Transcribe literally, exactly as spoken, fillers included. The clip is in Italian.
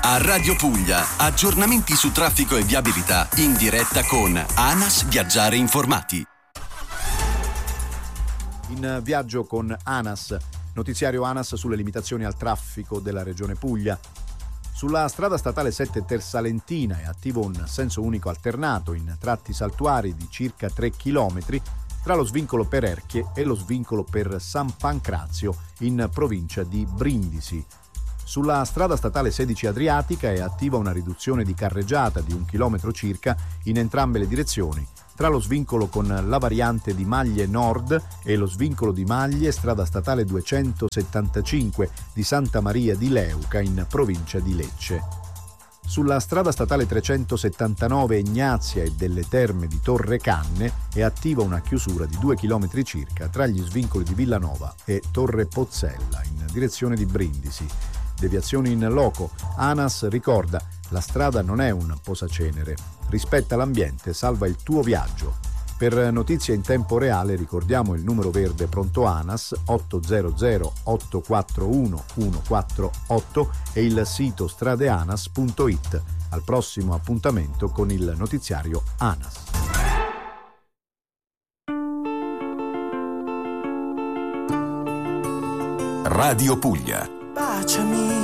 A Radio Puglia, aggiornamenti su traffico e viabilità in diretta con ANAS Viaggiare Informati. In viaggio con ANAS, notiziario ANAS sulle limitazioni al traffico della Regione Puglia. Sulla strada statale sette Tersalentina è attivo un senso unico alternato in tratti saltuari di circa tre chilometri tra lo svincolo per Erchie e lo svincolo per San Pancrazio in provincia di Brindisi. Sulla strada statale sedici Adriatica è attiva una riduzione di carreggiata di un chilometro circa in entrambe le direzioni, tra lo svincolo con la variante di Maglie Nord e lo svincolo di Maglie, strada statale duecentosettantacinque di Santa Maria di Leuca in provincia di Lecce. Sulla strada statale trecentosettantanove Ignazia e delle Terme di Torre Canne è attiva una chiusura di due chilometri circa tra gli svincoli di Villanova e Torre Pozzella in direzione di Brindisi. Deviazioni in loco. ANAS ricorda: la strada non è un posacenere. Rispetta l'ambiente, salva il tuo viaggio. Per notizie in tempo reale ricordiamo il numero verde pronto ANAS ottocento otto quattro uno uno quattro otto e il sito stradeanas punto it. Al prossimo appuntamento con il notiziario ANAS. Radio Puglia. Baciami,